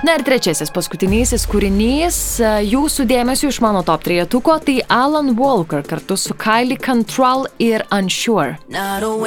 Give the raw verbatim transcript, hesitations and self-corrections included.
Na ir trečiasis, paskutinysis kūrinys jūsų dėmesio iš mano top trejetuko, tai Alan Walker kartu su Kylie Cantrell ir Unsure.